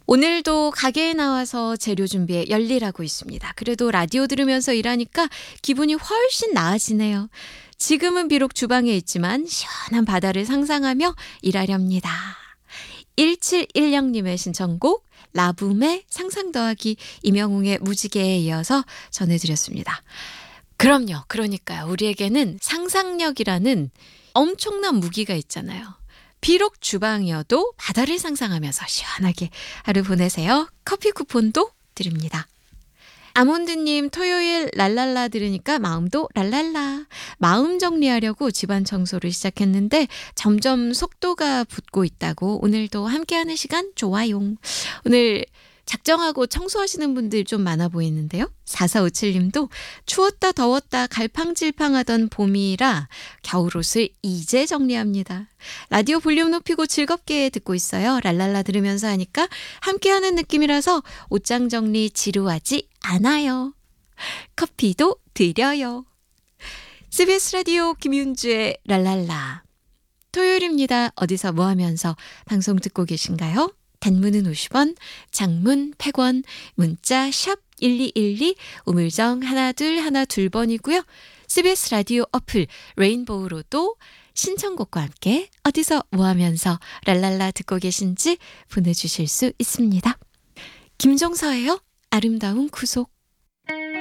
오늘도 가게에 나와서 재료 준비에 열일하고 있습니다. 그래도 라디오 들으면서 일하니까 기분이 훨씬 나아지네요. 지금은 비록 주방에 있지만 시원한 바다를 상상하며 일하렵니다. 1710님의 신청곡 라붐의 상상 더하기 임영웅의 무지개에 이어서 전해드렸습니다. 그럼요. 그러니까요. 우리에게는 상상력이라는 엄청난 무기가 있잖아요. 비록 주방이어도 바다를 상상하면서 시원하게 하루 보내세요. 커피 쿠폰도 드립니다. 아몬드님 토요일 랄랄라 들으니까 마음도 랄랄라. 마음 정리하려고 집안 청소를 시작했는데 점점 속도가 붙고 있다고 오늘도 함께하는 시간 좋아요. 오늘 작정하고 청소하시는 분들 좀 많아 보이는데요. 4457님도 추웠다 더웠다 갈팡질팡하던 봄이라 겨울옷을 이제 정리합니다. 라디오 볼륨 높이고 즐겁게 듣고 있어요. 랄랄라 들으면서 하니까 함께하는 느낌이라서 옷장 정리 지루하지 않아요. 커피도 드려요. CBS 라디오 김윤주의 랄랄라. 토요일입니다. 어디서 뭐 하면서 방송 듣고 계신가요? 단문은 50원, 장문 100원, 문자 샵 1212, 우물정 1212번이고요. CBS 라디오 어플 레인보우로도 신청곡과 함께 어디서 뭐 하면서 랄랄라 듣고 계신지 보내주실 수 있습니다. 김종서예요. 아름다운 구속.